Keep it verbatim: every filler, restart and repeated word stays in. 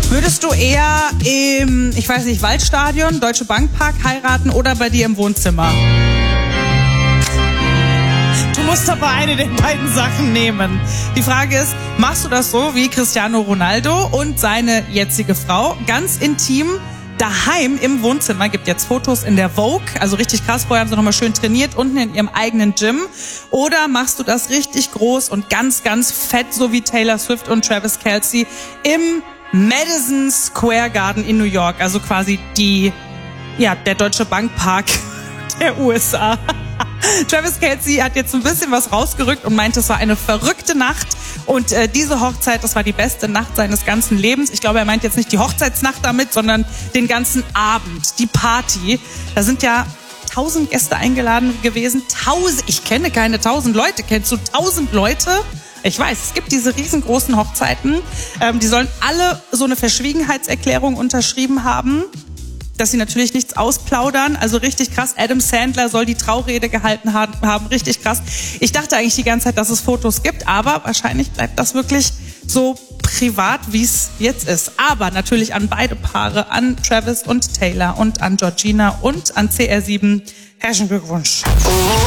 Würdest du eher im, ich weiß nicht, Waldstadion, Deutsche Bank Park heiraten oder bei dir im Wohnzimmer? Du musst aber eine der beiden Sachen nehmen. Die Frage ist, machst du das so wie Cristiano Ronaldo und seine jetzige Frau, ganz intim, daheim im Wohnzimmer, gibt jetzt Fotos in der Vogue, also richtig krass, vorher haben sie nochmal schön trainiert, unten in ihrem eigenen Gym. Oder machst du das richtig groß und ganz, ganz fett, so wie Taylor Swift und Travis Kelce, im Madison Square Garden in New York, also quasi die, ja, der Deutsche Bank Park der U S A. Travis Kelce hat jetzt ein bisschen was rausgerückt und meinte, es war eine verrückte Nacht. Und äh, diese Hochzeit, das war die beste Nacht seines ganzen Lebens. Ich glaube, er meint jetzt nicht die Hochzeitsnacht damit, sondern den ganzen Abend, die Party. Da sind ja tausend Gäste eingeladen gewesen. Tausend, ich kenne keine tausend Leute. Kennst du tausend Leute? Ich weiß, es gibt diese riesengroßen Hochzeiten. Ähm, die sollen alle so eine Verschwiegenheitserklärung unterschrieben haben, dass sie natürlich nichts ausplaudern. Also richtig krass. Adam Sandler soll die Traurede gehalten haben. Richtig krass. Ich dachte eigentlich die ganze Zeit, dass es Fotos gibt, aber wahrscheinlich bleibt das wirklich so privat, wie es jetzt ist. Aber natürlich an beide Paare, an Travis und Taylor und an Georgina und an C R sieben. Herzlichen Glückwunsch.